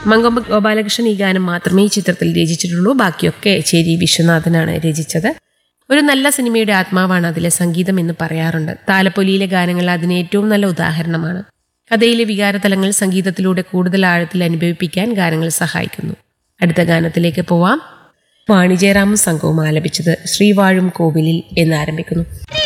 മങ്കൊമ്പ് ഗോപാലകൃഷ്ണൻ ഈ ഗാനം മാത്രമേ ഈ ചിത്രത്തിൽ രചിച്ചിട്ടുള്ളൂ. ബാക്കിയൊക്കെ ചേരി വിശ്വനാഥനാണ് രചിച്ചത്. ഒരു നല്ല സിനിമയുടെ ആത്മാവാണ് അതിലെ സംഗീതം എന്ന് പറയാറുണ്ട്. താലപ്പൊലിയിലെ ഗാനങ്ങൾ അതിന് ഏറ്റവും നല്ല ഉദാഹരണമാണ്. കഥയിലെ വികാരതലങ്ങൾ സംഗീതത്തിലൂടെ കൂടുതൽ ആഴത്തിൽ അനുഭവിപ്പിക്കാൻ ഗാനങ്ങൾ സഹായിക്കുന്നു. അടുത്ത ഗാനത്തിലേക്ക് പോവാം. വാണി ജയറാമും സംഘവും ആലപിച്ചത് ശ്രീവാഴും കോവിലിൽ എന്നാരംഭിക്കുന്നു.